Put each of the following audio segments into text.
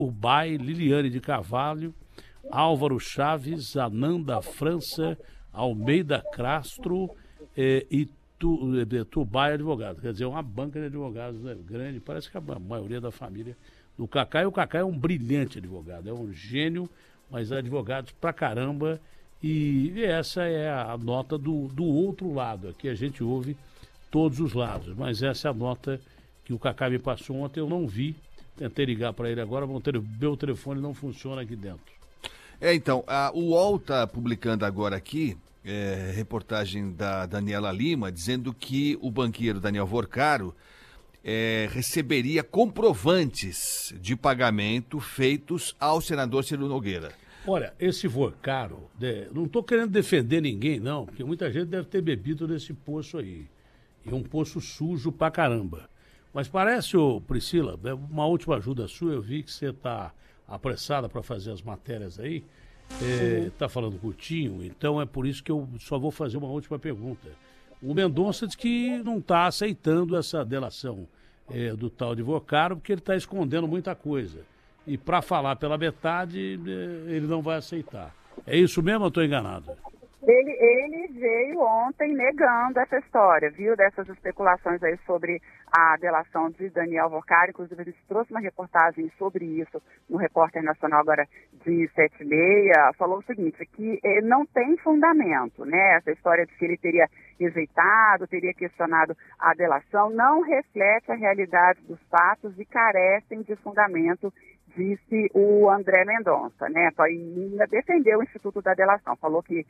Tubai, Liliane de Carvalho, Álvaro Chaves, Ananda França, Almeida Castro e Tubai Advogado. Quer dizer, uma banca de advogados, né, grande, parece que a maioria da família do Cacá. E o Cacá é um brilhante advogado, é um gênio, mas advogados pra caramba. E essa é a nota do outro lado. Aqui a gente ouve todos os lados, mas essa é a nota que o Cacá me passou ontem, eu não vi. Tentei ligar para ele agora, meu telefone não funciona aqui dentro. Então, o UOL está publicando agora aqui, reportagem da Daniela Lima, dizendo que o banqueiro Daniel Vorcaro receberia comprovantes de pagamento feitos ao senador Ciro Nogueira. Olha, esse Vorcaro, não estou querendo defender ninguém, não, porque muita gente deve ter bebido nesse poço aí. E um poço sujo pra caramba. Mas parece, Priscila, uma última ajuda sua, eu vi que você está apressada para fazer as matérias aí, está falando curtinho, então é por isso que eu só vou fazer uma última pergunta. O Mendonça diz que não está aceitando essa delação do tal de Vorcaro, porque ele está escondendo muita coisa. E para falar pela metade, ele não vai aceitar. É isso mesmo ou estou enganado? Ele veio ontem negando essa história, viu? Dessas especulações aí sobre a delação de Daniel Vorcaro. Inclusive, ele trouxe uma reportagem sobre isso no Repórter Nacional agora de 7h30. Falou o seguinte, que não tem fundamento, né? Essa história de que ele teria rejeitado, teria questionado a delação, não reflete a realidade dos fatos e carecem de fundamento, disse o André Mendonça, né? Ainda defendeu o Instituto da Delação, falou que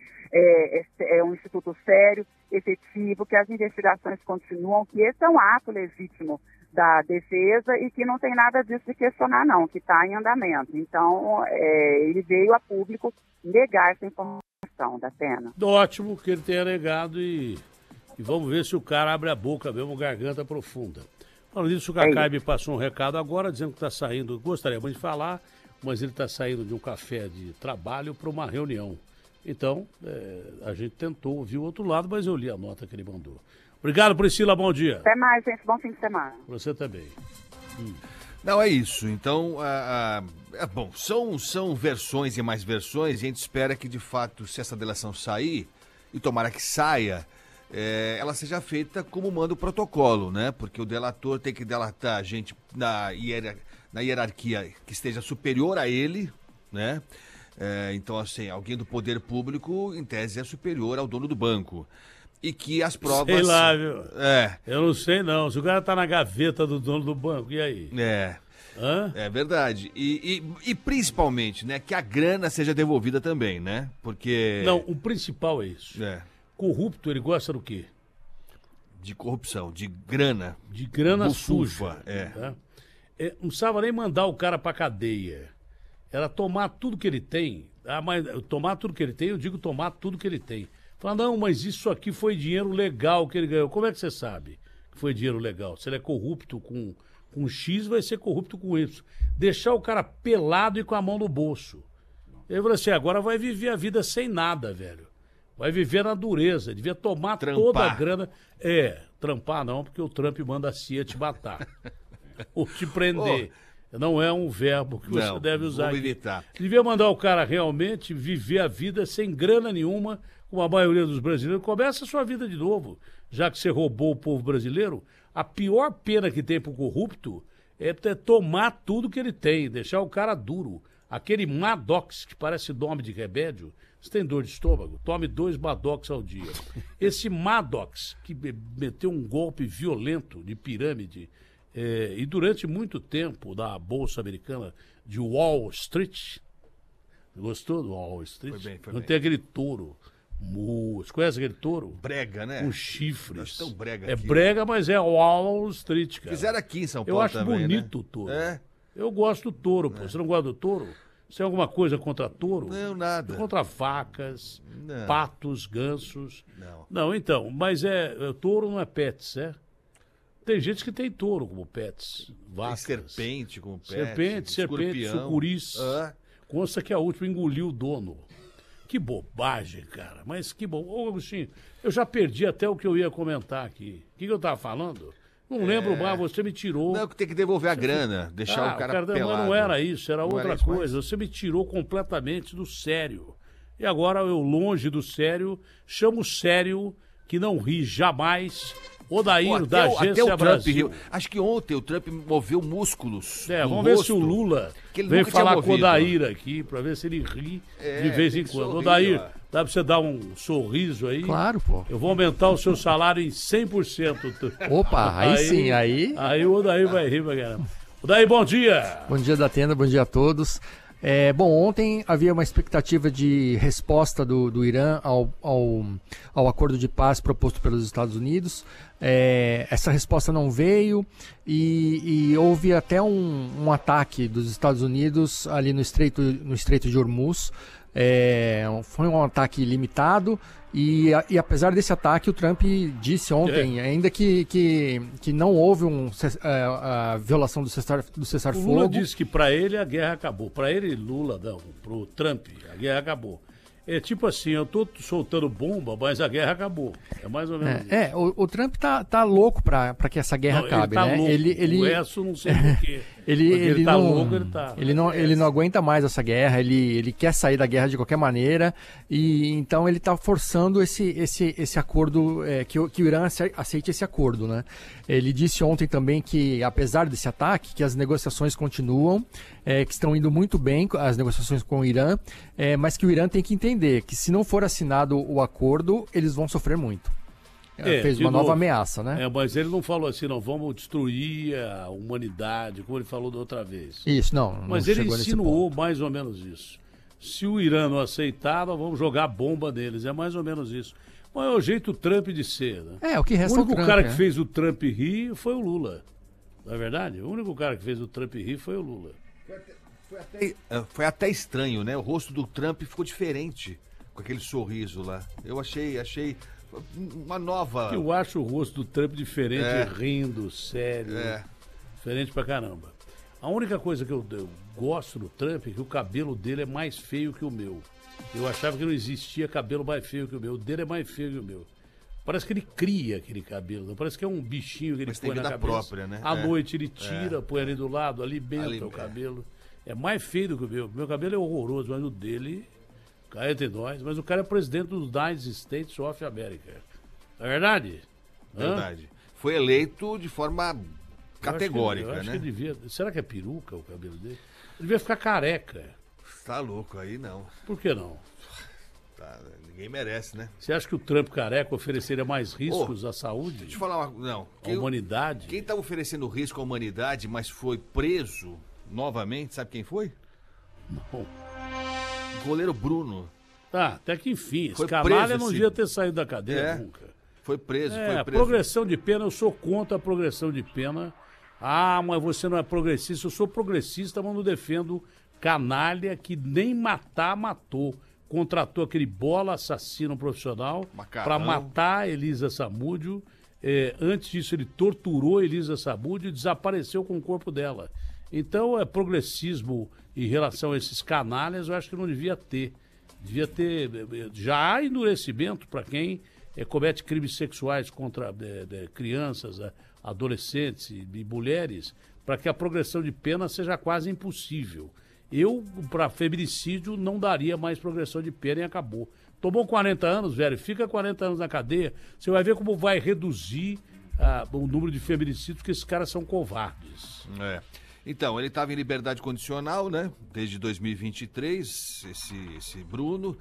é um instituto sério, efetivo, que as investigações continuam, que esse é um ato legítimo da defesa e que não tem nada disso de questionar, não, que está em andamento. Então, ele veio a público negar essa informação da pena. Ótimo que ele tenha negado e vamos ver se o cara abre a boca mesmo, garganta profunda. Falando disso, o Cacá me passou um recado agora, dizendo que está saindo, gostaria muito de falar, mas ele está saindo de um café de trabalho para uma reunião. Então, a gente tentou ouvir o outro lado, mas eu li a nota que ele mandou. Obrigado, Priscila, bom dia. Até mais, gente, bom fim de semana. Você também. Não, é isso. Então, bom, são versões e mais versões, a gente espera que, de fato, se essa delação sair, e tomara que saia, ela seja feita como manda o protocolo, né? Porque o delator tem que delatar a gente na hierarquia que esteja superior a ele, né? Então, assim, alguém do poder público, em tese, é superior ao dono do banco. E que as provas... Sei lá, viu? Eu não sei, não. Se o cara tá na gaveta do dono do banco, e aí? Hã? É verdade. E principalmente, né, que a grana seja devolvida também, né? Porque... Não, o principal é isso. Corrupto, ele gosta do quê? De corrupção, de grana. De grana bufufa, suja. Tá? Não precisava nem mandar o cara pra cadeia. Era tomar tudo que ele tem. Mas tomar tudo que ele tem, eu digo tomar tudo que ele tem. Falar, não, mas isso aqui foi dinheiro legal que ele ganhou. Como é que você sabe que foi dinheiro legal? Se ele é corrupto com X, vai ser corrupto com Y. Deixar o cara pelado e com a mão no bolso. Eu falei assim, agora vai viver a vida sem nada, velho. Vai viver na dureza, devia tomar toda a grana. Trampar não, porque o Trump manda a CIA te matar. Ou te prender. Não é um verbo que você deve usar aqui. Devia mandar o cara realmente viver a vida sem grana nenhuma, como a maioria dos brasileiros. Começa a sua vida de novo, já que você roubou o povo brasileiro. A pior pena que tem pro corrupto é tomar tudo que ele tem, deixar o cara duro. Aquele Madox, que parece nome de remédio, você tem dor de estômago? Tome 2 Madox ao dia. Esse Madox, que meteu um golpe violento de pirâmide, e durante muito tempo da Bolsa Americana de Wall Street, gostou do Wall Street? Foi bem. Não tem aquele touro. Você conhece aquele touro? Brega, né? Com chifres. Tão brega é aqui, brega, mas é Wall Street, cara. Fizeram aqui em São Paulo Eu acho também, bonito né? o touro. Eu gosto do touro, pô. Você não gosta do touro? Você tem alguma coisa contra touro? Não, nada. Contra vacas, Não. patos, gansos. Não. Não, então, mas touro não é pets, Tem gente que tem touro como pets, vacas. Tem serpente como pet. Serpente, escorpião. sucuris. Consta que a última engoliu o dono. Que bobagem, cara. Mas que bom. Ô, Agostinho, eu já perdi até o que eu ia comentar aqui. O que eu tava falando? Não lembro mais, você me tirou. Não, que tem que devolver a grana, deixar o cara pelado. Mas não era isso, era outra isso coisa. Você me tirou completamente do sério. E agora eu, longe do sério, chamo o sério que não ri jamais. Odair, da Agência Brasil. Acho que ontem o Trump moveu músculos. Vamos ver se o Lula vem falar com o Odair aqui, pra ver se ele ri de vez em quando. Odair, dá pra você dar um sorriso aí? Claro, pô. Eu vou aumentar o seu salário em 100%. Opa, aí sim, aí... Aí o Odair vai rir pra caramba. Odair, bom dia! Bom dia, Datena, bom dia a todos. Bom, ontem havia uma expectativa de resposta do Irã ao acordo de paz proposto pelos Estados Unidos. Essa resposta não veio e houve até um ataque dos Estados Unidos ali no Estreito de Hormuz. Foi um ataque limitado e apesar desse ataque, o Trump disse ontem ainda que não houve a violação do cessar-fogo. O Lula disse que para ele a guerra acabou. Para ele, Lula, não. Para o Trump, a guerra acabou. É tipo assim, eu tô soltando bomba, mas a guerra acabou. É mais ou menos isso. O Trump tá louco para que essa guerra acabe, ele tá né? Louco. Ele o resto não sei por quê. Ele tá não, louco, ele tá. Ele não aguenta mais essa guerra, ele quer sair da guerra de qualquer maneira, e então ele está forçando esse acordo, que o Irã aceite esse acordo, né? Ele disse ontem também que, apesar desse ataque, que as negociações continuam, que estão indo muito bem, as negociações com o Irã, mas que o Irã tem que entender que se não for assinado o acordo, eles vão sofrer muito. Fez uma nova ameaça, né? Mas ele não falou assim, não, vamos destruir a humanidade, como ele falou da outra vez. Isso, não. Mas ele insinuou mais ou menos isso. Se o Irã não aceitar, nós vamos jogar bomba neles. É mais ou menos isso. Mas é o jeito Trump de ser, né? O que resta O único cara que fez o Trump rir foi o Lula. Não é verdade? O único cara que fez o Trump rir foi o Lula. Foi até estranho, né? O rosto do Trump ficou diferente com aquele sorriso lá. Eu achei uma nova... Eu acho o rosto do Trump diferente, rindo, sério. Diferente pra caramba. A única coisa que eu gosto do Trump é que o cabelo dele é mais feio que o meu. Eu achava que não existia cabelo mais feio que o meu. O dele é mais feio que o meu. Parece que ele cria aquele cabelo. Não parece que é um bichinho que ele põe na cabeça. Própria, né? À noite ele tira, põe ali do lado, alimenta o cabelo. É mais feio do que o meu. Meu cabelo é horroroso, mas o dele... Cá entre nós, mas o cara é presidente dos United States of America. É verdade? Verdade. Foi eleito de forma categórica, eu acho né? Que ele devia... Será que é peruca o cabelo dele? Ele devia ficar careca. Tá louco, aí não. Por que não? Ninguém merece, né? Você acha que o Trump careca ofereceria mais riscos à saúde? Deixa eu falar uma... À humanidade? Quem tá oferecendo risco à humanidade, mas foi preso novamente, sabe quem foi? Não. Goleiro Bruno. Até que enfim. Esse canalha não devia ter saído da cadeia nunca. Foi preso, progressão de pena, eu sou contra a progressão de pena. Mas você não é progressista. Eu sou progressista, mas não defendo canalha que nem matou. Contratou aquele bola assassino profissional para matar a Elisa Samúdio. Antes disso, ele torturou a Elisa Samúdio e desapareceu com o corpo dela. Então, progressismo em relação a esses canalhas, eu acho que não devia ter. Devia ter... Já há endurecimento para quem comete crimes sexuais contra crianças, adolescentes e mulheres, para que a progressão de pena seja quase impossível. Eu, para feminicídio, não daria mais progressão de pena e acabou. Tomou 40 anos, velho, fica 40 anos na cadeia, você vai ver como vai reduzir o número de feminicídios, porque esses caras são covardes. Então, ele estava em liberdade condicional, né? Desde 2023, esse Bruno,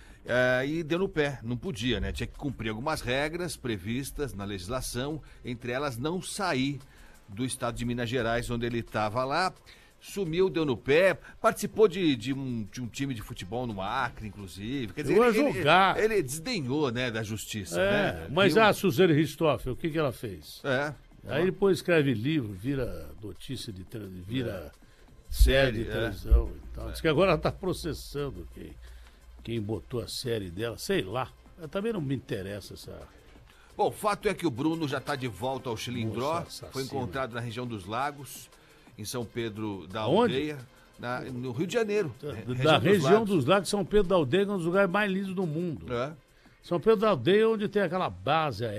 e deu no pé, não podia, né? Tinha que cumprir algumas regras previstas na legislação, entre elas não sair do estado de Minas Gerais, onde ele estava lá. Sumiu, deu no pé, participou de um time de futebol no Acre, inclusive. Quer dizer, ele desdenhou, né, da justiça. Né? Mas a Suzane Richthofen, o que ela fez? Aí depois escreve livro, vira notícia vira série de televisão e tal. Diz que agora ela está processando quem botou a série dela, sei lá. Também não me interessa essa... Bom, o fato é que o Bruno já está de volta ao Chilindró, foi encontrado na região dos Lagos, em São Pedro da Aldeia, no Rio de Janeiro. Da região dos Lagos, São Pedro da Aldeia, é um dos lugares mais lindos do mundo. São Pedro da Aldeia, onde tem aquela base